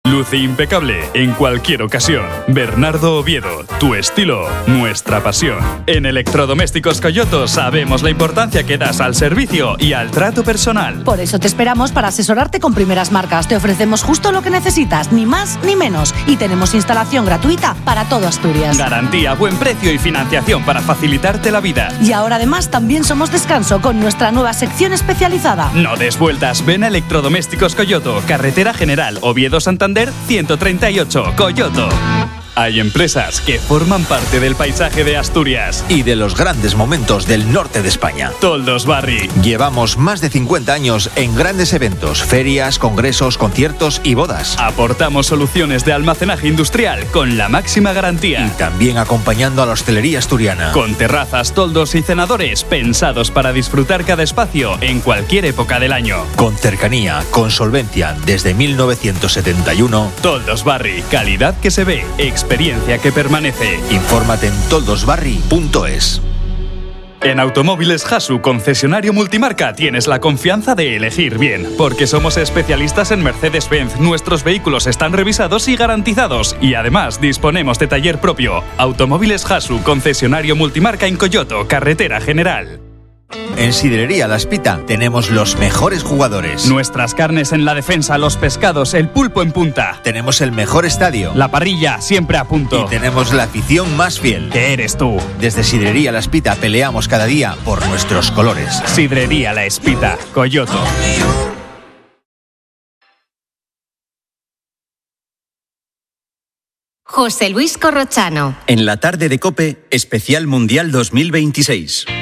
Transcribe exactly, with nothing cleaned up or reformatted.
Luce impecable en cualquier ocasión. Bernardo Oviedo, tu estilo, nuestra pasión. En Electrodomésticos Coyoto sabemos la importancia que das al servicio y al trato personal. Por eso te esperamos para asesorarte con primeras marcas. Te ofrecemos justo lo que necesitas, ni más ni menos. Y tenemos instalación gratuita para todo Asturias. Garantía, buen precio y financiación para facilitarte la vida. Y ahora además también somos descanso con nuestra nueva sección especializada. No des vueltas, ven a Electrodomésticos Coyoto, Carretera General Oviedo Santander ciento treinta y ocho, Coyoto. Hay empresas que forman parte del paisaje de Asturias y de los grandes momentos del norte de España. Toldos Barri. Llevamos más de cincuenta años en grandes eventos, ferias, congresos, conciertos y bodas. Aportamos soluciones de almacenaje industrial con la máxima garantía. Y también acompañando a la hostelería asturiana. Con terrazas, toldos y cenadores pensados para disfrutar cada espacio en cualquier época del año. Con cercanía, con solvencia, desde mil novecientos setenta y uno. Toldos Barri, calidad que se ve, experiencia que permanece. Infórmate en toldosbarri punto es. En Automóviles Hasu, concesionario multimarca, tienes la confianza de elegir bien, porque somos especialistas en Mercedes-Benz. Nuestros vehículos están revisados y garantizados, y además disponemos de taller propio. Automóviles Hasu, concesionario multimarca en Coyoto, Carretera General. En Sidrería La Espita tenemos los mejores jugadores. Nuestras carnes en la defensa, los pescados, el pulpo en punta. Tenemos el mejor estadio. La parrilla siempre a punto. Y tenemos la afición más fiel. Que eres tú. Desde Sidrería La Espita peleamos cada día por nuestros colores. Sidrería La Espita, Coyoto. José Luis Corrochano. En la tarde de COPE, especial Mundial dos mil veintiséis.